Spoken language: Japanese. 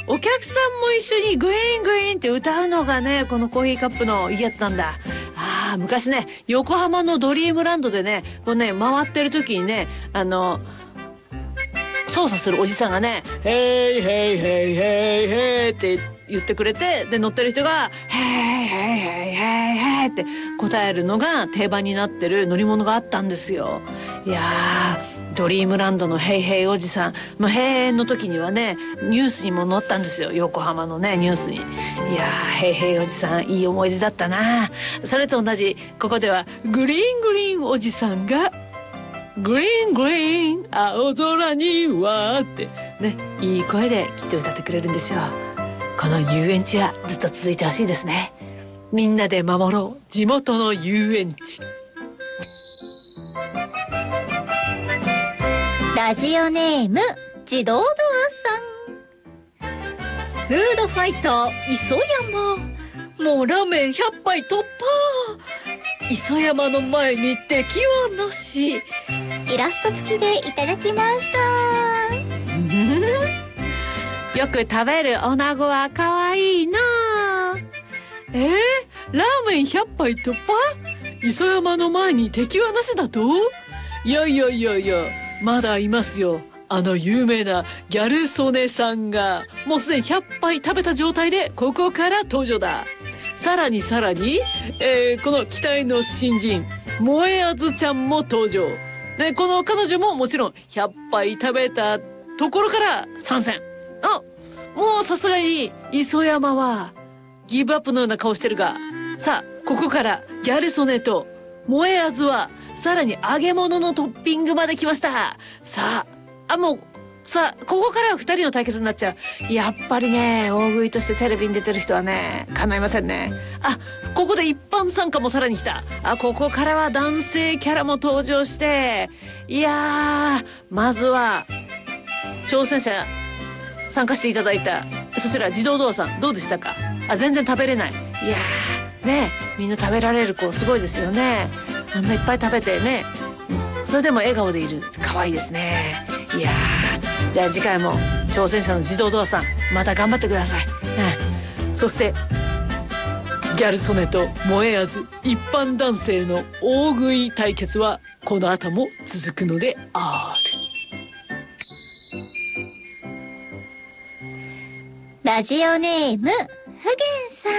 お客さんも一緒にグリーングリーンって歌うのがね、このコーヒーカップのいいやつなんだ。昔ね、横浜のドリームランドでね、こうね、回ってる時にね、操作するおじさんがね、ヘイヘイヘイヘイヘイって言ってくれて、で、乗ってる人が、ヘイヘイヘイヘイヘイって答えるのが定番になってる乗り物があったんですよ。いやー、ドリームランドのヘイヘイおじさん、閉園の時にはね、ニュースにも載ったんですよ。横浜のね、ニュースに。いやー、ヘイヘイおじさん、いい思い出だったな。それと同じ、ここでは、グリーングリーンおじさんが、グリーングリーン青空にはってね、いい声できっと歌ってくれるんでしょう。この遊園地はずっと続いてほしいですね。みんなで守ろう地元の遊園地。 ラジオネーム自動ドアさん。フードファイター磯山、もうラーメン100杯突破。磯山の前に敵はなし。イラスト付きでいただきました。 よく食べる女子は可愛いな。ラーメン100杯突破？磯山の前に敵はなしだと？いや、まだいますよ。有名なギャル曽根さんがもうすでに100杯食べた状態でここから登場だ。さらに、この期待の新人萌えあずちゃんも登場。で、この彼女ももちろん100杯食べたところから参戦。もうさすがに磯山はギブアップのような顔してるが、さあここからギャル曽根と萌えあずはさらに揚げ物のトッピングまで来ました。ここからは2人の対決になっちゃう。やっぱりね、大食いとしてテレビに出てる人はね、叶いませんね。ここで一般参加もさらに来た。ここからは男性キャラも登場して、いやー、まずは挑戦者参加していただいたそちら自動ドアさん、どうでしたか？全然食べれない。いやーね、みんな食べられる子すごいですよね。あんないっぱい食べてね、それでも笑顔でいる、可愛いですね。いやー、じゃあ次回も挑戦者の自動ドアさん、また頑張ってください。そしてギャル曽根と萌えあず一般男性の大食い対決はこの後も続くのである。 ラジオネームふげんさん。